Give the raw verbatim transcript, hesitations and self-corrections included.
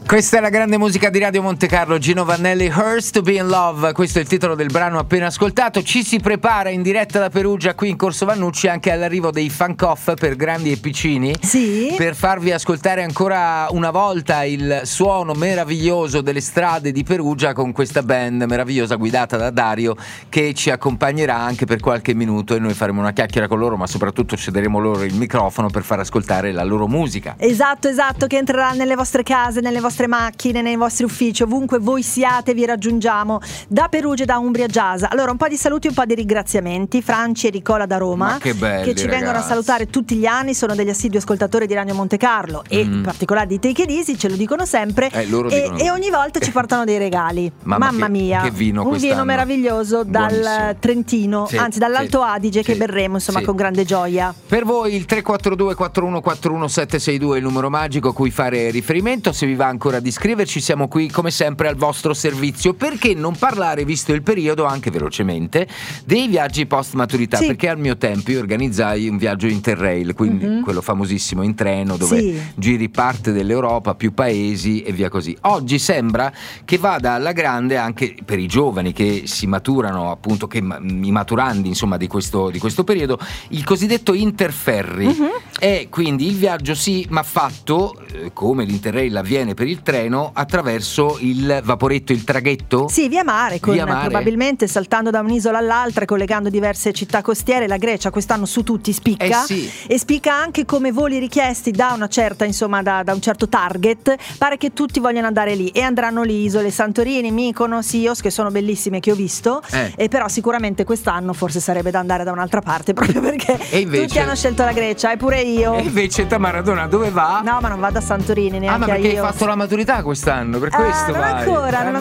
Questa è la grande musica di Radio Monte Carlo, Gino Vannelli, Hurts to be in Love, questo è il titolo del brano appena ascoltato. Ci si prepara in diretta da Perugia, qui in Corso Vannucci, anche all'arrivo dei Funk Off per grandi e piccini, sì, per farvi ascoltare ancora una volta il suono meraviglioso delle strade di Perugia con questa band meravigliosa guidata da Dario, che ci accompagnerà anche per qualche minuto e noi faremo una chiacchiera con loro, ma soprattutto cederemo loro il microfono per far ascoltare la loro musica. Esatto, esatto, che entrerà nelle vostre case, nelle vostre macchine, nei vostri uffici, ovunque voi siate vi raggiungiamo da Perugia e da Umbria Jazz. Allora, un po' di saluti, un po' di ringraziamenti. Franci e Nicola da Roma, ma che belli, che ci ragazzi, vengono a salutare tutti gli anni, sono degli assidui ascoltatori di Radio Monte Carlo e Mm. in particolare di Take It Easy, ce lo dicono sempre, Eh, loro e, dicono- e ogni volta ci portano dei regali. Mamma, Mamma che- mia, che vino un quest'anno. vino meraviglioso dal Buonissimo. Trentino, Sì, anzi dall'Alto sì, Adige, che sì, berremo insomma sì. con grande gioia. Per voi il tre quattro due quattro uno quattro uno sette sei due è il numero magico a cui fare riferimento. Se vi va ancora di scriverci, siamo qui come sempre al vostro servizio. Perché non parlare, visto il periodo, anche velocemente, dei viaggi post maturità? Sì. Perché al mio tempo io organizzai un viaggio Interrail, quindi Mhm. quello famosissimo in treno dove Sì. giri parte dell'Europa, più paesi e via così. Oggi sembra che vada alla grande anche per i giovani che si maturano, appunto, che ma- i maturandi insomma di questo, di questo periodo, il cosiddetto Interferry. Mhm. È quindi il viaggio sì, ma fatto eh, come l'Interrail avviene per il treno, attraverso il vaporetto, il traghetto. Sì, via mare, con, Via mare. probabilmente saltando da un'isola all'altra, collegando diverse città costiere. La Grecia quest'anno su tutti spicca, Eh sì. e spicca anche come voli richiesti da una certa, insomma, da, da un certo target. Pare che tutti vogliano andare lì e andranno lì, isole Santorini, Mykonos, Ios, che sono bellissime, che ho visto, Eh. e però sicuramente quest'anno forse sarebbe da andare da un'altra parte, proprio perché E invece- tutti hanno scelto la Grecia, e pure io. E invece Tamara Donna dove va? No, ma non vado a Santorini Ah, neanche ma a perché hai Ios. fatto la maturità quest'anno, per Ah, questo non vai. ancora, Eh, non